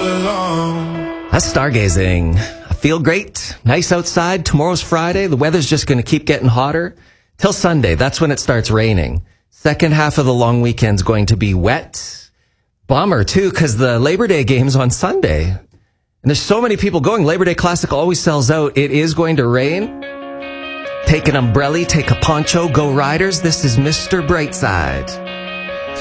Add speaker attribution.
Speaker 1: alone.
Speaker 2: That's stargazing. I feel great. Nice outside. Tomorrow's Friday. The weather's just going to keep getting hotter. Till Sunday. That's when it starts raining. Second half of the long weekend's going to be wet. Bummer, too, because the Labor Day game's on Sunday. And there's so many people going. Labor Day Classic always sells out. It is going to rain. Take an umbrella, take a poncho, go Riders. This is Mr. Brightside.